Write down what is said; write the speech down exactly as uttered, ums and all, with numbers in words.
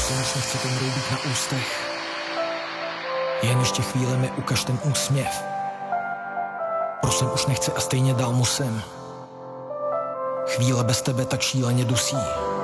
Prosím, už nechce ten roubík na ústech. Jen ještě chvíli mi ukaž ten úsměv. Prosím, už nechci a stejně dál musím. Chvíle bez tebe tak šíleně dusí.